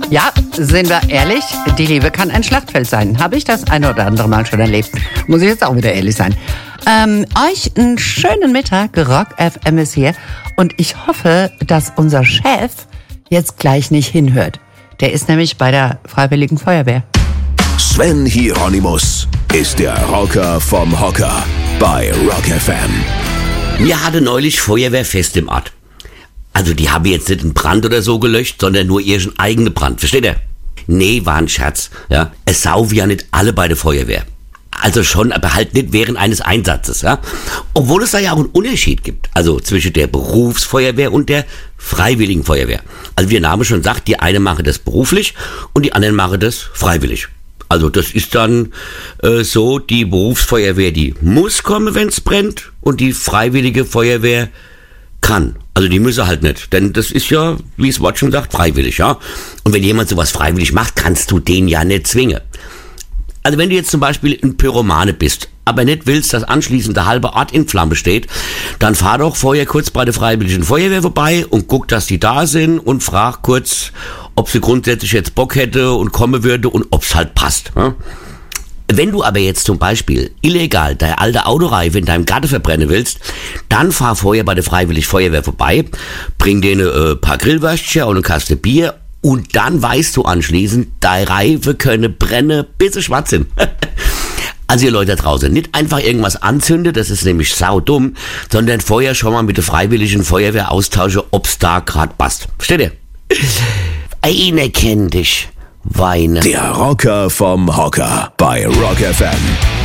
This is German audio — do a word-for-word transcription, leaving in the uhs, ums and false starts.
Ja, sind wir ehrlich, die Liebe kann ein Schlachtfeld sein. Habe ich das eine oder andere Mal schon erlebt. Muss ich jetzt auch wieder ehrlich sein. Ähm, euch einen schönen Mittag, Rock F M ist hier. Und ich hoffe, dass unser Chef jetzt gleich nicht hinhört. Der ist nämlich bei der Freiwilligen Feuerwehr. Sven Hieronymus ist der Rocker vom Hocker bei Rock F M. Wir hatten neulich Feuerwehrfest im Ort. Also die haben jetzt nicht einen Brand oder so gelöscht, sondern nur ihren eigenen Brand. Versteht ihr? Nee, war ein Scherz. Ja? Es saufen ja nicht alle bei der Feuerwehr. Also schon, aber halt nicht während eines Einsatzes. Ja? Obwohl es da ja auch einen Unterschied gibt. Also zwischen der Berufsfeuerwehr und der Freiwilligen Feuerwehr. Also wie der Name schon sagt, die eine machen das beruflich und die anderen machen das freiwillig. Also das ist dann äh, so, die Berufsfeuerwehr, die muss kommen, wenn es brennt, und die Freiwillige Feuerwehr kann. Also die müssen halt nicht, denn das ist ja, wie es Wort schon sagt, freiwillig, ja. Und wenn jemand sowas freiwillig macht, kannst du den ja nicht zwingen. Also wenn du jetzt zum Beispiel ein Pyromane bist, aber nicht willst, dass anschließend der halbe Ort in Flammen steht, dann fahr doch vorher kurz bei der Freiwilligen Feuerwehr vorbei und guck, dass die da sind, und frag kurz, ob sie grundsätzlich jetzt Bock hätte und kommen würde und ob's halt passt. Ja? Wenn du aber jetzt zum Beispiel illegal deine alte Autoreife in deinem Garten verbrennen willst, dann fahr vorher bei der Freiwilligen Feuerwehr vorbei, bring dir ein äh, paar Grillwürstchen und eine Kaste Bier, und dann weißt du anschließend, deine Reife können brennen, bis sie schwarz sind. Also ihr Leute da draußen, nicht einfach irgendwas anzünden, das ist nämlich saudumm, sondern vorher schon mal mit der Freiwilligen Feuerwehr austauschen, ob's da grad passt. Versteht ihr? Einer kennt dich. Weine. Der Rocker vom Hocker bei Rock F M.